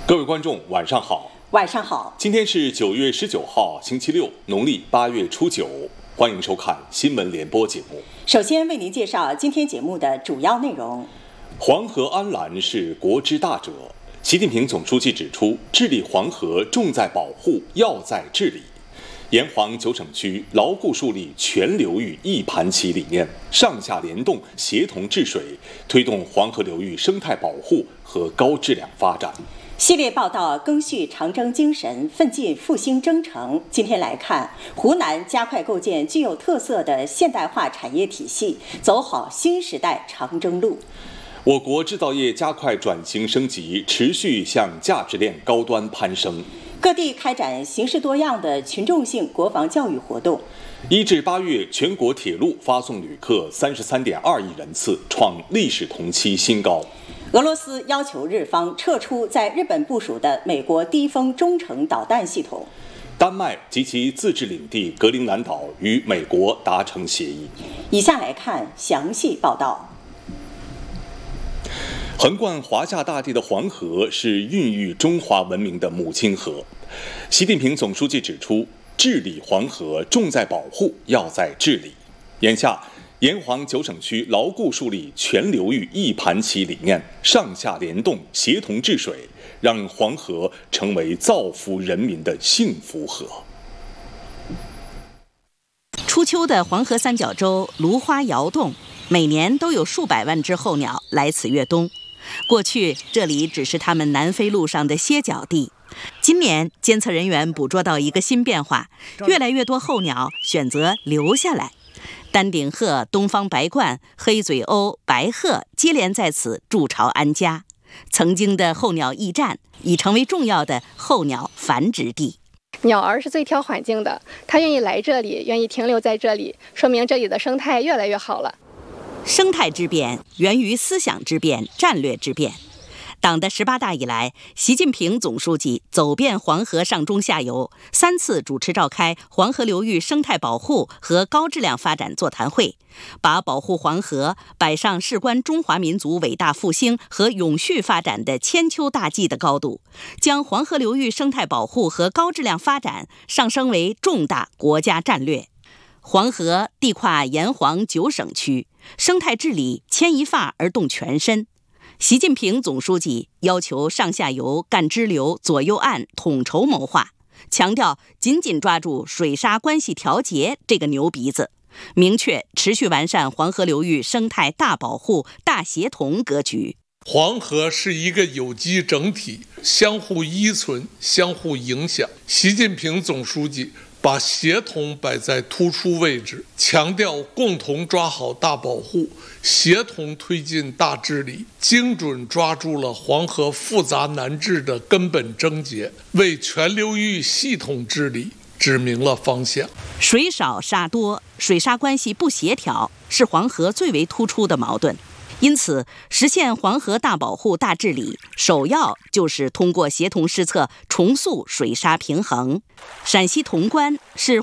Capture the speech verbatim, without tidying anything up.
各位观众，晚上好。 晚上好。 今天是九月十九号，星期六，农历八月初九。欢迎收看新闻联播节目。 首先为您介绍今天节目的主要内容。 黄河安澜是国之大者。习近平总书记指出，治理黄河重在保护，要在治理。沿黄九省区牢固树立全流域一盘棋理念，上下联动，协同治水，推动黄河流域生态保护和高质量发展。 系列报道赓续长征精神，奋进复兴征程。今天来看，湖南加快构建具有特色的现代化产业体系，走好新时代长征路。 我国制造业加快转型升级，持续向价值链高端攀升。 各地开展形式多样的群众性国防教育活动。 一至八月，全国铁路发送旅客三十三点二亿人次，创历史同期新高。 俄罗斯要求日方撤出在日本部署的美国低风中程导弹系统。 丹麦及其自治领地格陵兰岛与美国达成协议。 以下来看详细报道。 横贯华夏大地的黄河是孕育中华文明的母亲河。习近平总书记指出，治理黄河重在保护，要在治理。眼下，沿黄九省区牢固树立全流域一盘棋理念，上下联动，协同治水，让黄河成为造福人民的幸福河。 初秋的黄河三角洲芦花摇动，每年都有数百万只候鸟来此越冬。过去这里只是它们南飞路上的歇脚地，今年监测人员捕捉到一个新变化，越来越多候鸟选择留下来。丹顶鹤、东方白鹳、黑嘴鸥、白鹤接连在此筑巢安家。曾经的候鸟驿站已成为重要的候鸟繁殖地。 鸟儿是最挑环境的，它愿意来这里，愿意停留在这里，说明这里的生态越来越好了。 生态之变源于思想之变、战略之变。党的十八大以来，习近平总书记走遍黄河上中下游，三次主持召开黄河流域生态保护和高质量发展座谈会，把保护黄河摆上事关中华民族伟大复兴和永续发展的千秋大计的高度，将黄河流域生态保护和高质量发展上升为重大国家战略。黄河地跨沿黄九省区，生态治理牵一发而动全身。习近平总书记要求上下游干支流、左右岸统筹谋划，强调紧紧抓住水沙关系调节这个牛鼻子，明确持续完善黄河流域生态大保护、大协同格局。 黄河是一个有机整体，相互依存、相互影响。习近平总书记把协同摆在突出位置，强调共同抓好大保护，协同推进大治理，精准抓住了黄河复杂难治的根本症结，为全流域系统治理指明了方向。 水少沙多，水沙关系不协调是黄河最为突出的矛盾。因此，实现黄河大保护、大治理，首要就是通过协同施策重塑水沙平衡。陕西潼关是